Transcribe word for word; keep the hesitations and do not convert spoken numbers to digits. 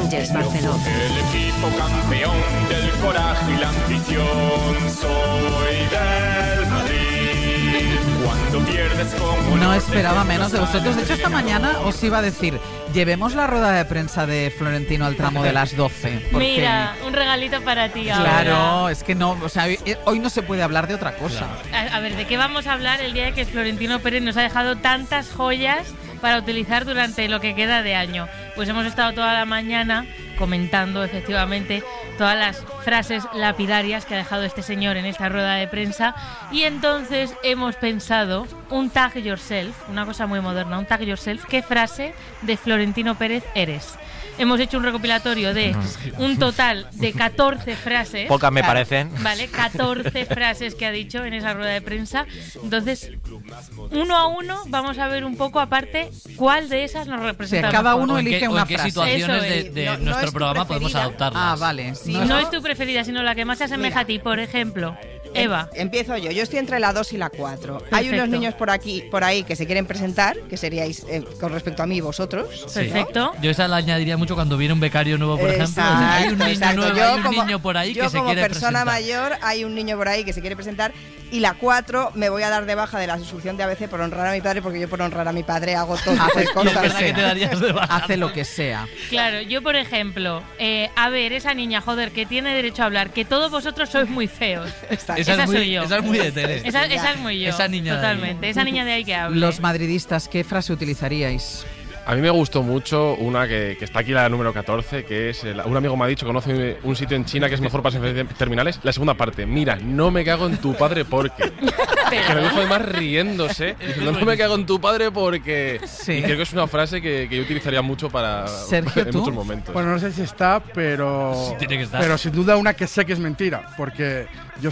Rangers Barceló. El equipo campeón del coraje y la ambición. Soy del Madrid. Cuando pierdes como No esperaba menos de vosotros. De hecho, esta mañana os iba a decir, llevemos la rueda de prensa de Florentino al tramo de las doce. Porque, mira, un regalito para ti ahora. claro, es que no, o sea, hoy no se puede hablar de otra cosa. A, a ver, ¿de qué vamos a hablar el día de que Florentino Pérez nos ha dejado tantas joyas para utilizar durante lo que queda de año? Pues hemos estado toda la mañana comentando efectivamente todas las frases lapidarias que ha dejado este señor en esta rueda de prensa, y entonces hemos pensado un tag yourself, una cosa muy moderna, un tag yourself. ¿Qué frase de Florentino Pérez eres? Hemos hecho un recopilatorio de un total de catorce frases. Pocas me parecen. Vale, catorce frases que ha dicho en esa rueda de prensa. Entonces, uno a uno vamos a ver un poco aparte cuál de esas nos representa. Sí, cada mejor. uno ¿O en qué- elige o en una qué frase. situaciones Eso de, es. de No- no nuestro es tu programa podemos preferida. adoptarlas? Ah, vale. Sí, No No es- es tu preferida, sino la que más se asemeja Mira. a ti. Por ejemplo, Eva. Em- Empiezo yo. Yo estoy entre la dos y la cuatro. Hay Perfecto. unos niños por aquí, por ahí, que se quieren presentar, que seríais, eh, con respecto a mí, vosotros. Perfecto. Yo esa la añadiría mucho cuando viene un becario nuevo, por ejemplo. O sea, hay un niño exacto. nuevo, Yo hay un como- niño por ahí yo que se como quiere persona presentar. mayor, hay un niño por ahí que se quiere presentar. Y la cuatro, me voy a dar de baja de la suscripción de A B C por honrar a mi padre, porque yo por honrar a mi padre hago todo tipo de Haces cosas. lo que ¿Verdad que te darías de baja? Hace lo que sea. Claro, yo por ejemplo, eh, a ver, esa niña, joder, que tiene derecho a hablar, que todos vosotros sois muy feos. Exacto. Esa, Esa es muy, soy yo. esa es muy de Tere. Esa, esa es muy yo. Esa niña de ahí. Totalmente. Esa niña de ahí que habla. Los madridistas, ¿qué frase utilizaríais? A mí me gustó mucho una que, que está aquí, la número catorce, que es, el- un amigo me ha dicho, conoce un sitio en China que es mejor para las terminales. La segunda parte, mira, no me cago en tu padre porque. Que me dijo además riéndose, diciendo, no me cago en tu padre porque. Sí. Y creo que es una frase que, que yo utilizaría mucho para. Sergio, en ¿tú? muchos momentos. Bueno, no sé si está, pero. Sí, tiene que estar. Pero sin duda una que sé que es mentira, porque yo